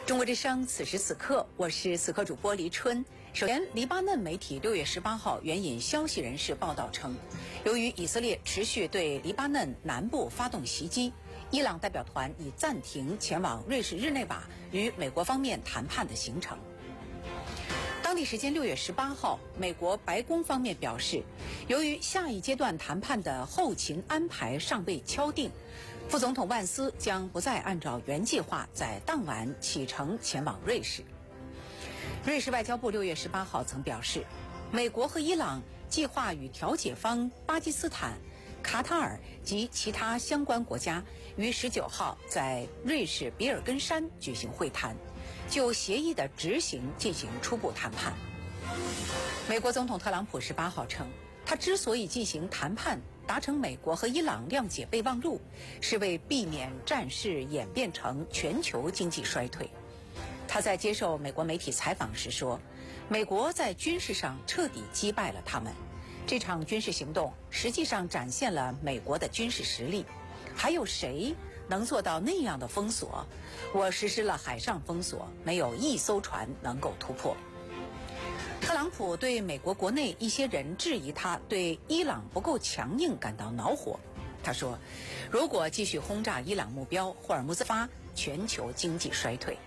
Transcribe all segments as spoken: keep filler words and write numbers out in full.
中国之声，此时此刻，我是此刻主播黎春。首先，黎巴嫩媒体六月十八号援引消息人士报道称，由于以色列持续对黎巴嫩南部发动袭击，伊朗代表团已暂停前往瑞士日内瓦与美国方面谈判的行程。当地时间六月十八号，美国白宫方面表示，由于下一阶段谈判的后勤安排尚未敲定，副总统万斯将不再按照原计划在当晚启程前往瑞士。瑞士外交部六月十八号曾表示，美国和伊朗计划与调解方巴基斯坦、卡塔尔及其他相关国家于十九号在瑞士比尔根山举行会谈，就协议的执行进行初步谈判。美国总统特朗普十八号称，他之所以进行谈判达成美国和伊朗谅解备忘录，是为避免战事演变成全球经济衰退。他在接受美国媒体采访时说，美国在军事上彻底击败了他们，这场军事行动实际上展现了美国的军事实力。还有谁能做到那样的封锁？我实施了海上封锁，没有一艘船能够突破。特朗普对美国国内一些人质疑他对伊朗不够强硬感到恼火。他说，如果继续轰炸伊朗目标，霍尔木兹发全球经济衰退。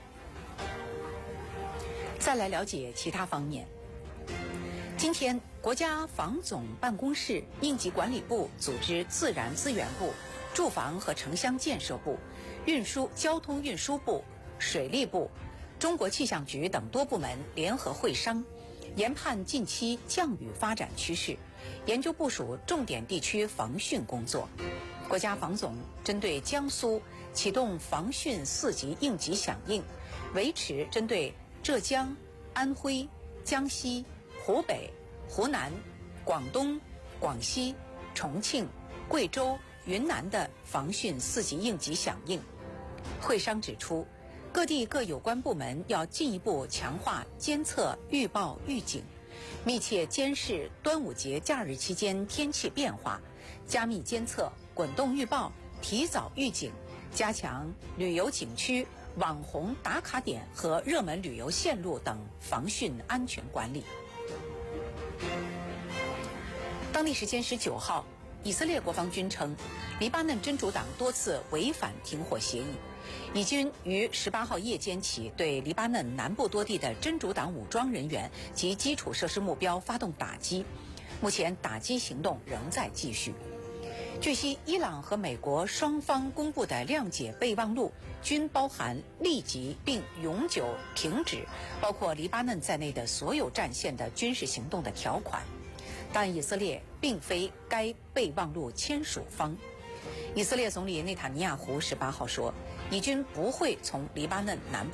再来了解其他方面。今天，国家防总办公室、应急管理部组织自然资源部、住房和城乡建设部、运输交通运输部、水利部、中国气象局等多部门联合会商，研判近期降雨发展趋势，研究部署重点地区防汛工作。国家防总针对江苏启动防汛四级应急响应，维持针对浙江、安徽、江西、湖北、湖南、广东、广西、重庆、贵州、云南的防汛四级应急响应。会商指出，各地各有关部门要进一步强化监测、预报、预警，密切监视端午节假日期间天气变化，加密监测、滚动预报、提早预警，加强旅游景区、网红打卡点和热门旅游线路等防汛安全管理。当地时间十九号，以色列国防军称，黎巴嫩真主党多次违反停火协议。以军于十八号夜间起对黎巴嫩南部多地的真主党武装人员及基础设施目标发动打击，目前打击行动仍在继续。据悉，伊朗和美国双方公布的谅解备忘录均包含立即并永久停止包括黎巴嫩在内的所有战线的军事行动的条款，但以色列并非该备忘录签署方。以色列总理内塔尼亚胡十八号说，以军不会从黎巴嫩南部